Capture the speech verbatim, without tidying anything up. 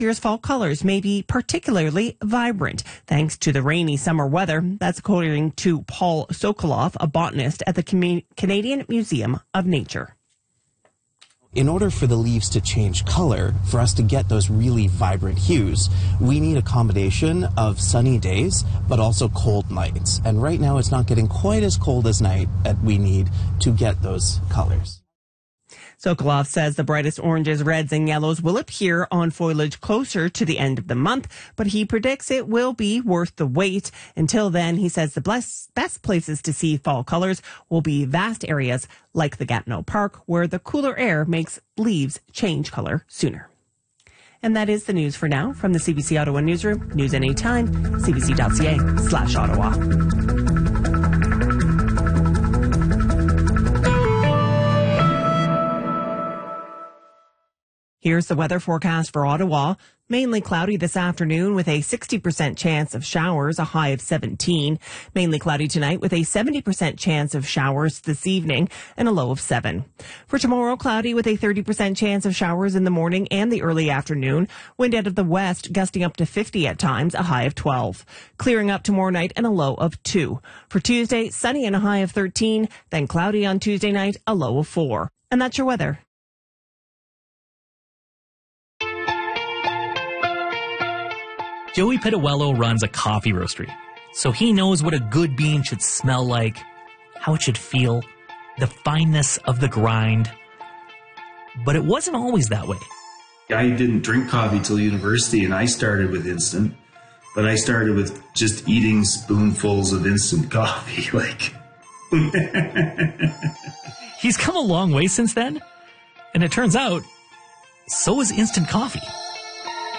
Year's fall colors may be particularly vibrant thanks to the rainy summer weather. That's according to Paul Sokoloff, a botanist at the Canadian Museum of Nature. In order for the leaves to change color, for us to get those really vibrant hues, we need a combination of sunny days, but also cold nights. And right now it's not getting quite as cold as night that we need to get those colors. Sokoloff says the brightest oranges, reds, and yellows will appear on foliage closer to the end of the month, but he predicts it will be worth the wait. Until then, he says the best places to see fall colors will be vast areas like the Gatineau Park, where the cooler air makes leaves change color sooner. And that is the news for now from the C B C Ottawa Newsroom. News anytime, c b c dot c a slash Ottawa. Here's the weather forecast for Ottawa. Mainly cloudy this afternoon with a sixty percent chance of showers, a high of seventeen. Mainly cloudy tonight with a seventy percent chance of showers this evening and a low of seven. For tomorrow, cloudy with a thirty percent chance of showers in the morning and the early afternoon. Wind out of the west gusting up to fifty at times, a high of twelve. Clearing up tomorrow night and a low of two. For Tuesday, sunny and a high of thirteen. Then cloudy on Tuesday night, a low of four. And that's your weather. Joey Pitawello runs a coffee roastery, so he knows what a good bean should smell like, how it should feel, the fineness of the grind. But it wasn't always that way. I didn't drink coffee till university, and I started with instant, but I started with just eating spoonfuls of instant coffee, like. He's come a long way since then, and it turns out, so is instant coffee.